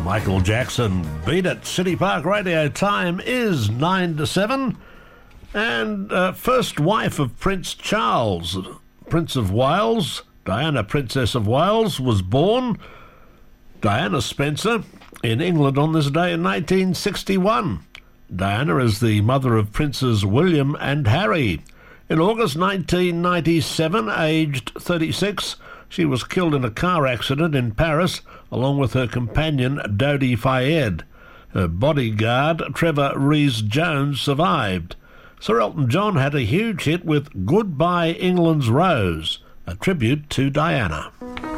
Michael Jackson, Beat It. City Park Radio time is 9 to 7. And first wife of Prince Charles, Prince of Wales, Diana, Princess of Wales, was born, Diana Spencer, in England on this day in 1961. Diana is the mother of Princes William and Harry. In August 1997, aged 36, she was killed in a car accident in Paris, along with her companion Dodi Fayed. Her bodyguard, Trevor Rees-Jones, survived. Sir Elton John had a huge hit with Goodbye England's Rose, a tribute to Diana.